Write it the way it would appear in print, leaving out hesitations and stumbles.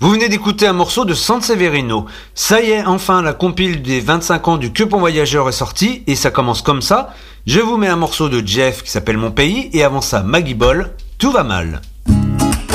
Vous venez d'écouter un morceau de Sanseverino. Ça y est, enfin, la compile des 25 ans du Queupon Voyageur est sortie, et ça commence comme ça. Je vous mets un morceau de Jeff qui s'appelle Mon Pays, et avant ça, Maggie Ball, Tout va mal.